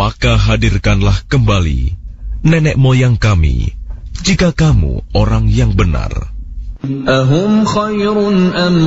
maka hadirkanlah kembali nenek moyang kami, jika kamu orang yang benar. Ahum khairun am